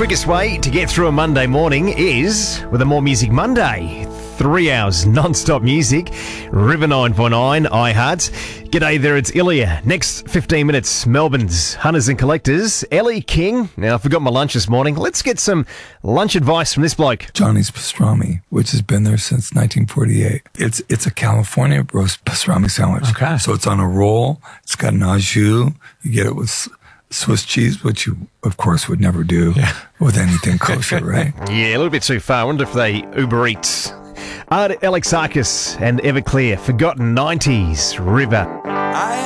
quickest way to get through a Monday morning is with a More Music Monday. 3 hours non-stop music. River 9.9, iHeart. G'day there, it's Ilya. Next 15 minutes, Melbourne's Hunters and Collectors. Ellie King. Now, I forgot my lunch this morning. Let's get some lunch advice from this bloke. Johnny's Pastrami, which has been there since 1948. It's a California roast pastrami sandwich. Okay. So it's on a roll. It's got an au jus. You get it with Swiss cheese, which you, of course, would never do with anything kosher, right? Yeah, a little bit too far. I wonder if they Uber Eats. Art Alexakis and Everclear, Forgotten 90s, River.